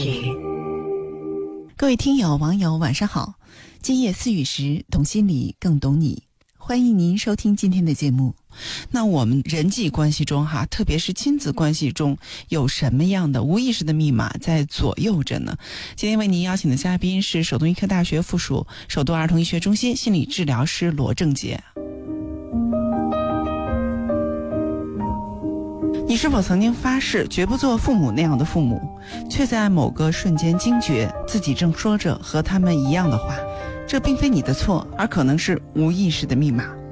各位听友网友晚上好，今夜思雨时，懂心理更懂你，欢迎您收听今天的节目。那我们人际关系中特别是亲子关系中，有什么样的无意识的密码在左右着呢？今天为您邀请的嘉宾是首都医科大学附属首都儿童医学中心心理治疗师罗正杰。你是否曾经发誓绝不做父母那样的父母，却在某个瞬间惊觉自己正说着和他们一样的话？这并非你的错，而可能是无意识的密码。